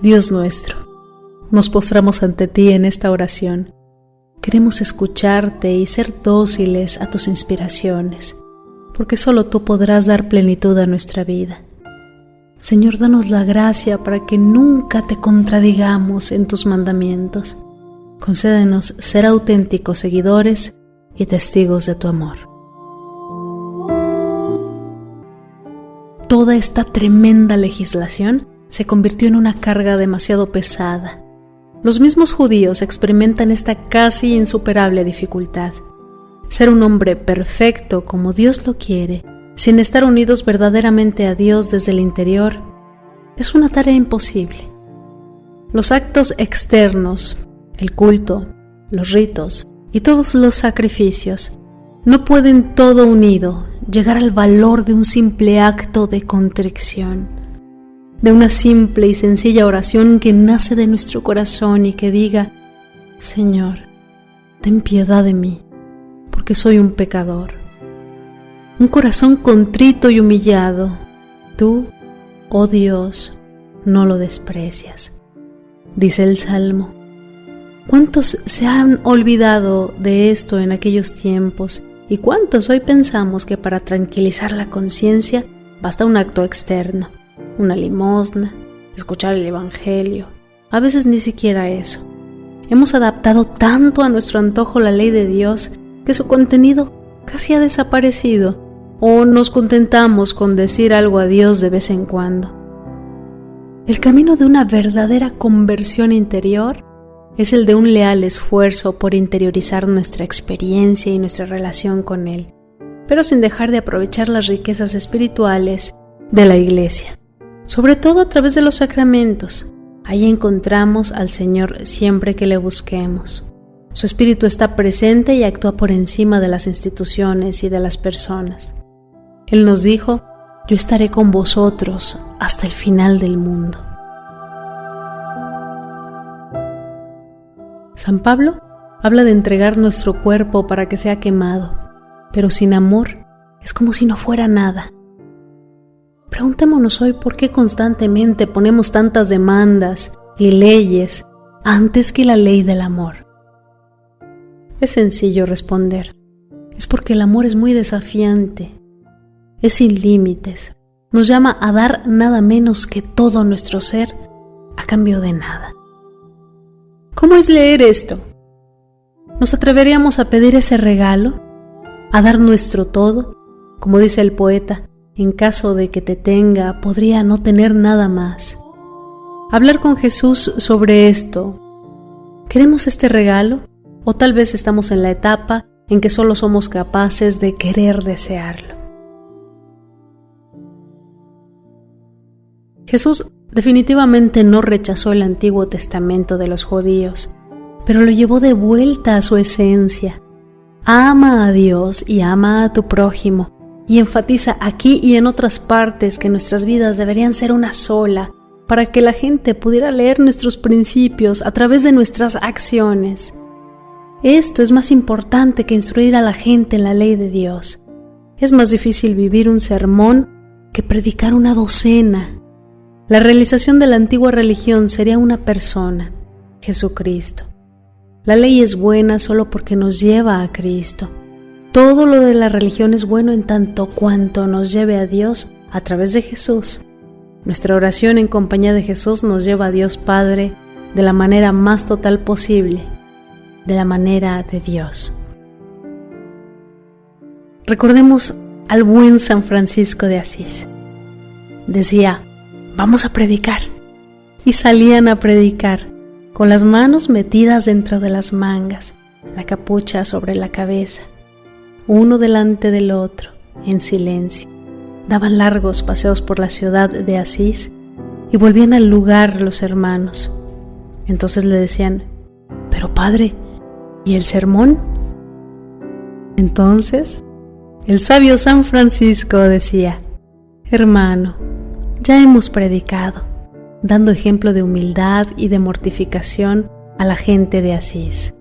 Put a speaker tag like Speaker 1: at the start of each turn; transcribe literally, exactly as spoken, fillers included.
Speaker 1: Dios nuestro, nos postramos ante ti en esta oración. Queremos escucharte y ser dóciles a tus inspiraciones, porque solo tú podrás dar plenitud a nuestra vida. Señor, danos la gracia para que nunca te contradigamos en tus mandamientos. Concédenos ser auténticos seguidores y testigos de tu amor. Toda esta tremenda legislación se convirtió en una carga demasiado pesada. Los mismos judíos experimentan esta casi insuperable dificultad. Ser un hombre perfecto como Dios lo quiere, sin estar unidos verdaderamente a Dios desde el interior, es una tarea imposible. Los actos externos, el culto, los ritos y todos los sacrificios no pueden todo unido llegar al valor de un simple acto de contrición, de una simple y sencilla oración que nace de nuestro corazón y que diga: Señor, ten piedad de mí, porque soy un pecador. Un corazón contrito y humillado, tú, oh Dios, no lo desprecias. Dice el Salmo. ¿Cuántos se han olvidado de esto en aquellos tiempos? ¿Y cuántos hoy pensamos que para tranquilizar la conciencia basta un acto externo, una limosna, escuchar el Evangelio? A veces ni siquiera eso. Hemos adaptado tanto a nuestro antojo la ley de Dios que su contenido casi ha desaparecido, o nos contentamos con decir algo a Dios de vez en cuando. El camino de una verdadera conversión interior es el de un leal esfuerzo por interiorizar nuestra experiencia y nuestra relación con Él, pero sin dejar de aprovechar las riquezas espirituales de la Iglesia, sobre todo a través de los sacramentos. Ahí encontramos al Señor siempre que le busquemos. Su Espíritu está presente y actúa por encima de las instituciones y de las personas. Él nos dijo: yo estaré con vosotros hasta el final del mundo. San Pablo habla de entregar nuestro cuerpo para que sea quemado, pero sin amor es como si no fuera nada. Preguntémonos hoy por qué constantemente ponemos tantas demandas y leyes antes que la ley del amor. Es sencillo responder. Es porque el amor es muy desafiante, es sin límites, nos llama a dar nada menos que todo nuestro ser a cambio de nada. ¿Cómo es leer esto? ¿Nos atreveríamos a pedir ese regalo? ¿A dar nuestro todo? Como dice el poeta, en caso de que te tenga, podría no tener nada más. Hablar con Jesús sobre esto. ¿Queremos este regalo? ¿O tal vez estamos en la etapa en que solo somos capaces de querer desearlo? Jesús definitivamente no rechazó el Antiguo Testamento de los judíos, pero lo llevó de vuelta a su esencia. Ama a Dios y ama a tu prójimo, y enfatiza aquí y en otras partes que nuestras vidas deberían ser una sola, para que la gente pudiera leer nuestros principios a través de nuestras acciones. Esto es más importante que instruir a la gente en la ley de Dios. Es más difícil vivir un sermón que predicar una docena. La realización de la antigua religión sería una persona, Jesucristo. La ley es buena solo porque nos lleva a Cristo. Todo lo de la religión es bueno en tanto cuanto nos lleve a Dios a través de Jesús. Nuestra oración en compañía de Jesús nos lleva a Dios Padre de la manera más total posible, de la manera de Dios. Recordemos al buen San Francisco de Asís. Decía: vamos a predicar. Y salían a predicar, con las manos metidas dentro de las mangas, la capucha sobre la cabeza, uno delante del otro, en silencio. Daban largos paseos por la ciudad de Asís y volvían al lugar los hermanos. Entonces le decían: pero padre, ¿y el sermón? Entonces, el sabio San Francisco decía: hermano, ya hemos predicado, dando ejemplo de humildad y de mortificación a la gente de Asís.